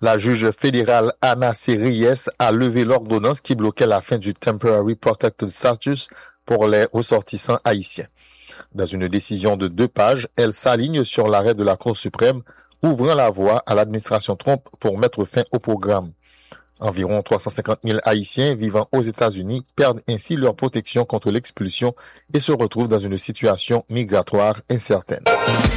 La juge fédérale Ana Reyes a levé l'ordonnance qui bloquait la fin du Temporary Protected Status pour les ressortissants haïtiens. Dans une décision de 2 pages, elle s'aligne sur l'arrêt de la Cour suprême, ouvrant la voie à l'administration Trump pour mettre fin au programme. Environ 350 000 Haïtiens vivant aux États-Unis perdent ainsi leur protection contre l'expulsion et se retrouvent dans une situation migratoire incertaine.